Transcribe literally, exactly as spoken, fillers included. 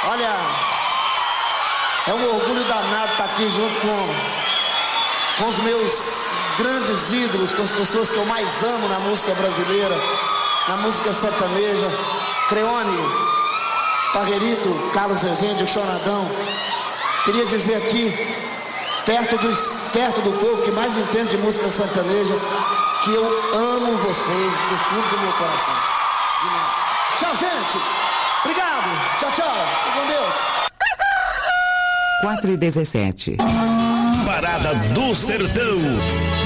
Olha, é um orgulho danado estar aqui junto com, com os meus grandes ídolos, com as pessoas que eu mais amo na música brasileira, na música sertaneja. Creone, Paguerito, Carlos Rezende, o Chonadão. Queria dizer aqui, perto, dos, perto do povo que mais entende de música sertaneja, que eu amo vocês do fundo do meu coração. Demais. Tchau, gente. Obrigado. Tchau, tchau. Fique com Deus. quatro e dezessete. Parada do Sertão.